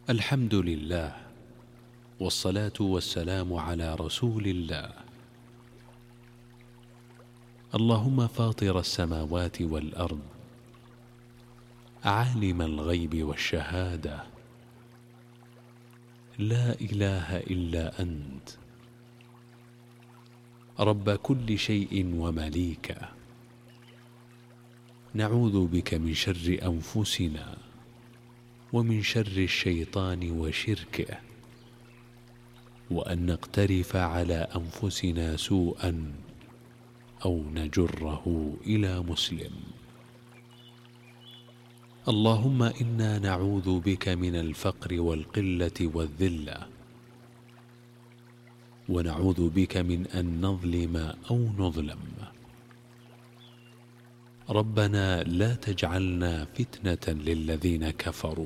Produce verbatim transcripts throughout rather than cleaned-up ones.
الحمد لله، والصلاة والسلام على رسول الله. اللهم فاطر السماوات والأرض، عالم الغيب والشهادة، لا إله إلا أنت، رب كل شيء ومليكه، نعوذ بك من شر أنفسنا ومن شر الشيطان وشركه، وأن نقترف على أنفسنا سوءا أو نجره إلى مسلم. اللهم إنا نعوذ بك من الفقر والقلة والذلة، ونعوذ بك من أن نظلم أو نظلم. ربنا لا تجعلنا فتنة للذين كفروا،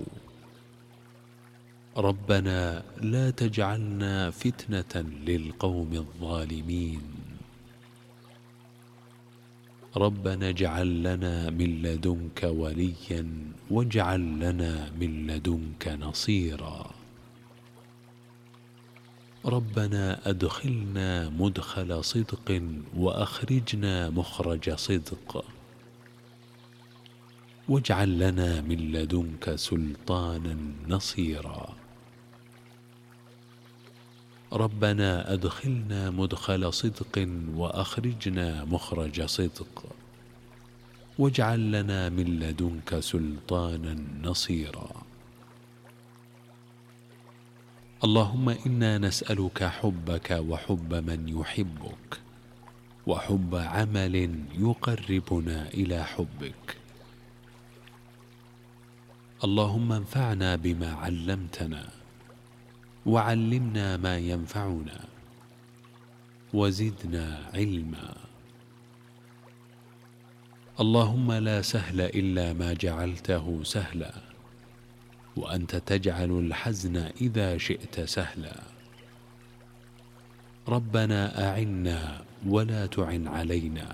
ربنا لا تجعلنا فتنة للقوم الظالمين. ربنا اجعل لنا من لدنك وليا واجعل لنا من لدنك نصيرا. ربنا أدخلنا مدخل صدق وأخرجنا مخرج صدق، واجعل لنا من لدنك سلطانا نصيرا. ربنا أدخلنا مدخل صدق وأخرجنا مخرج صدق، واجعل لنا من لدنك سلطانا نصيرا. اللهم إنا نسألك حبك وحب من يحبك، وحب عمل يقربنا إلى حبك. اللهم انفعنا بما علمتنا، وعلمنا ما ينفعنا، وزدنا علما. اللهم لا سهل إلا ما جعلته سهلا، وأنت تجعل الحزن إذا شئت سهلا. ربنا أعنا ولا تعن علينا،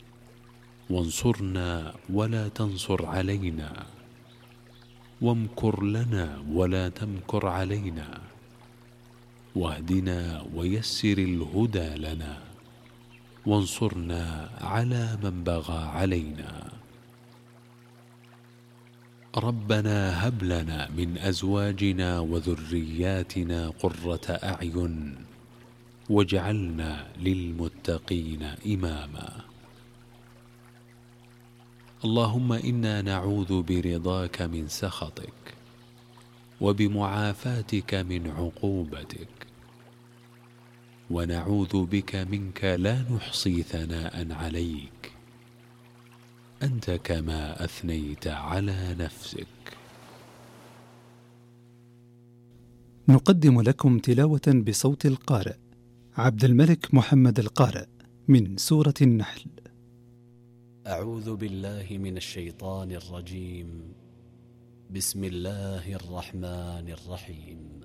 وانصرنا ولا تنصر علينا، وامكر لنا ولا تمكر علينا، واهدنا ويسر الهدى لنا، وانصرنا على من بغى علينا. ربنا هب لنا من أزواجنا وذرياتنا قرة أعين، واجعلنا للمتقين إماما. اللهم إنا نعوذ برضاك من سخطك، وبمعافاتك من عقوبتك، ونعوذ بك منك لا نحصي ثناء عليك، أنت كما أثنيت على نفسك. نقدم لكم تلاوة بصوت القارئ عبد الملك محمد القارئ من سورة النحل. أعوذ بالله من الشيطان الرجيم. بسم الله الرحمن الرحيم.